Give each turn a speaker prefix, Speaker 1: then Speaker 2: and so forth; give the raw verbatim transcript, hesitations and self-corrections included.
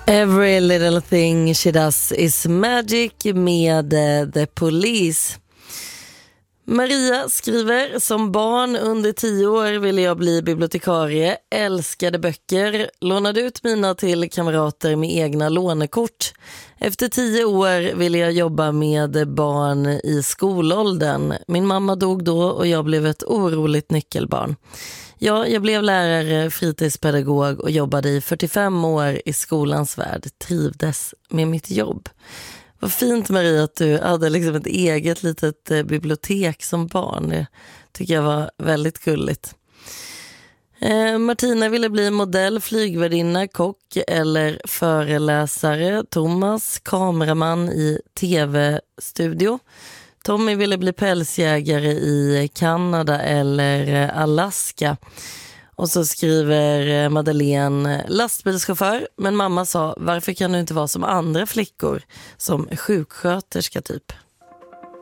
Speaker 1: Every little thing she does is magic med uh, The Police. Maria skriver: som barn under tio år ville jag bli bibliotekarie, älskade böcker, lånade ut mina till kamrater med egna lånekort. Efter tio år ville jag jobba med barn i skolåldern. Min mamma dog då och jag blev ett oroligt nyckelbarn. Ja, jag blev lärare, fritidspedagog och jobbade i fyrtiofem år i skolans värld. Trivdes med mitt jobb. Vad fint, Maria, att du hade liksom ett eget litet bibliotek som barn. Det tycker jag var väldigt gulligt. Eh, Martina ville bli modell, flygvärdinna, kock eller föreläsare. Thomas, kameraman i tv-studio. Tommy ville bli pälsjägare i Kanada eller Alaska. Och så skriver Madeleine: lastbilschaufför, men mamma sa, varför kan du inte vara som andra flickor, som sjuksköterska typ?